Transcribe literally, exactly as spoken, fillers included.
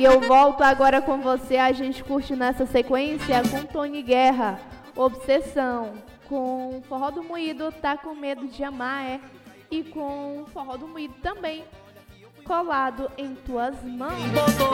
E eu volto agora com você, a gente curte nessa sequência com Tony Guerra, Obsessão, com Forró do Moído, Tá Com Medo de Amar, é, e com Forró do Moído também, Colado em Tuas Mãos.